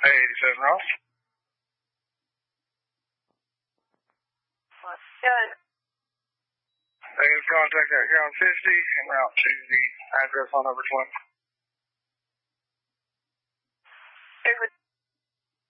Hey, 87 Ross. Good. Hey, contact that ground 50 and route to the address on number 20. It was